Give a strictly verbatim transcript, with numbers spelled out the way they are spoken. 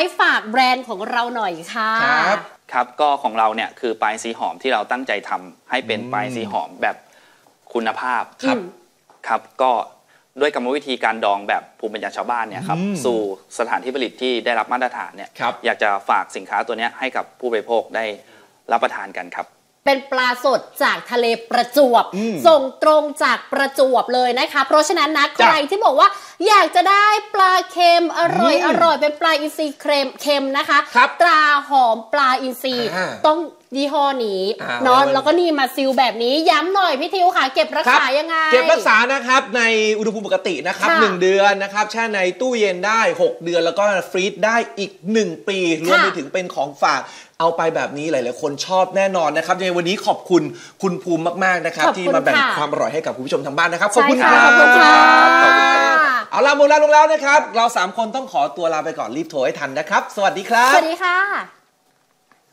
ฝากแบรนด์ของเราหน่อยค่ะครับครับก็ของเราเนี่ยคือปลายสีหอมที่เราตั้งใจทำให้เป็นปลายสีหอมแบบคุณภาพครับครับก็ด้วยกรรมวิธีการดองแบบภูมิปัญญาชาวบ้านเนี่ยครับสู่สถานที่ผลิตที่ได้รับมาตรฐานเนี่ยอยากจะฝากสินค้าตัวนี้ให้กับผู้บริโภคได้รับประทานกันครับเป็นปลาสดจากทะเลประจวบส่งตรงจากประจวบเลยนะคะเพราะฉะนั้นนะใครที่บอกว่าอยากจะได้ปลาเค็มอร่อยอร่อยเป็นปลาอินทรีเค็มเค็มนะคะตราหอมปลาอินทรีต้องยี่ห้อนี้เนาะแล้วก็นี่มาซิลแบบนี้ย้ำหน่อยพี่ทิวค่ะเก็บรักษายังไงเก็บรักษานะครับในอุณหภูมิปกตินะครับหนึ่งเดือนนะครับแช่ในตู้เย็นได้หกเดือนแล้วก็ฟรีซได้อีกหนึ่งปีรวมไปถึงเป็นของฝากเอาไปแบบนี้หลายๆคนชอบแน่นอนนะครับในวันนี้ขอบคุณคุณภูมิมากๆนะครับที่มาแบ่งความอร่อยให้กับคุณผู้ชมทางบ้านนะครับขอบคุณครับเอาล่ะหมดเวลาลงแล้วนะครับเราสามคนต้องขอตัวลาไปก่อนรีบโทรให้ทันนะครับสวัสดีครับสวัสดีค่ะ